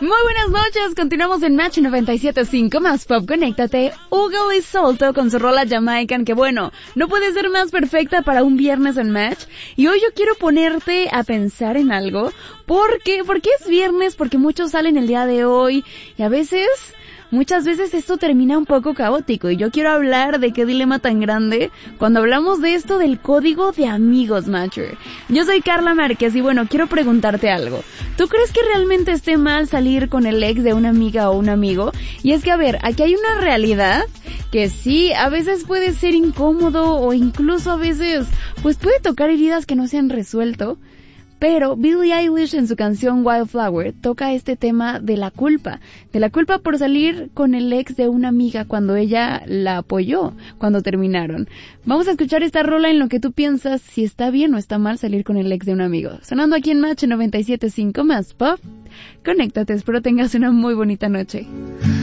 Muy buenas noches, continuamos en Match 97.5 más Pop, conéctate. Hugo y Solto con su rola Jamaican, que bueno, no puede ser más perfecta para un viernes en Match. Y hoy yo quiero ponerte a pensar en algo. ¿Por qué? Porque es viernes, porque muchos salen el día de hoy y muchas veces esto termina un poco caótico y yo quiero hablar de qué dilema tan grande cuando hablamos de esto del código de amigos, Matcher. Yo soy Carla Márquez y bueno, quiero preguntarte algo. ¿Tú crees que realmente esté mal salir con el ex de una amiga o un amigo? Y es que, a ver, aquí hay una realidad que sí, a veces puede ser incómodo o incluso a veces, pues puede tocar heridas que no se han resuelto. Pero Billie Eilish en su canción Wildflower toca este tema de la culpa por salir con el ex de una amiga cuando ella la apoyó cuando terminaron. Vamos a escuchar esta rola en lo que tú piensas si está bien o está mal salir con el ex de un amigo. Sonando aquí en Match 97.5 más Pop. Conéctate, espero tengas una muy bonita noche.